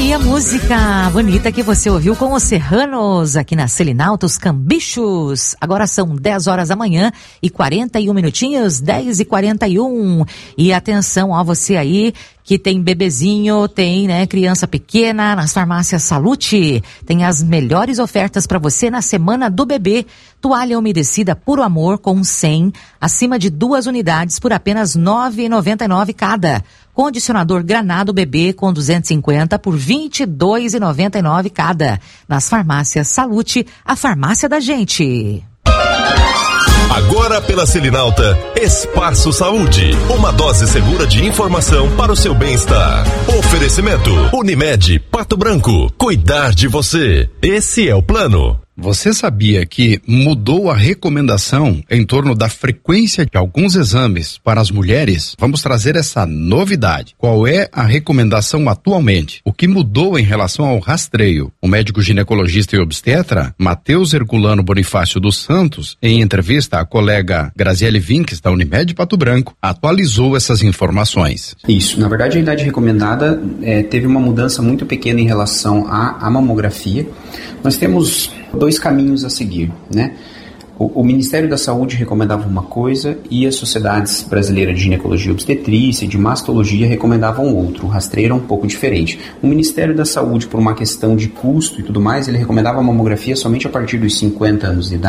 aí a música bonita que você ouviu com os Serranos aqui na Selinalta, Cambichos. Agora são 10 horas da manhã e 41 minutinhos, 10h41. E atenção, ó, você aí que tem bebezinho, tem, né, criança pequena, nas farmácias Salute, tem as melhores ofertas para você na semana do bebê. Toalha umedecida Puro Amor com 100, acima de 2 unidades por apenas R$ 9,99 cada. Condicionador Granado Bebê com 250 por R$ 22,99 cada. Nas farmácias Salute, a farmácia da gente. Agora pela Selinalta, Espaço Saúde. Uma dose segura de informação para o seu bem-estar. Oferecimento Unimed Pato Branco. Cuidar de você. Esse é o plano. Você sabia que mudou a recomendação em torno da frequência de alguns exames para as mulheres? Vamos trazer essa novidade. Qual é a recomendação atualmente? O que mudou em relação ao rastreio? O médico ginecologista e obstetra, Matheus Herculano Bonifácio dos Santos, em entrevista à colega Graziele Vinques, da Unimed Pato Branco, atualizou essas informações. Isso. Na verdade, a idade recomendada teve uma mudança muito pequena em relação à mamografia. Nós temos 2 caminhos a seguir, né? O Ministério da Saúde recomendava uma coisa e as sociedades brasileiras de ginecologia e obstetrícia e de mastologia recomendavam outro. O rastreio era um pouco diferente. O Ministério da Saúde, por uma questão de custo e tudo mais, ele recomendava a mamografia somente a partir dos 50 anos de idade.